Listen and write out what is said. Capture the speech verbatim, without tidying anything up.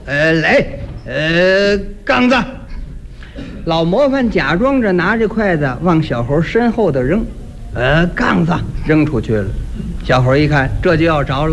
呃，来，呃，杠子。老模范假装着拿着筷子往小猴身后的扔，呃，杠子扔出去了。小猴一看，这就要着了。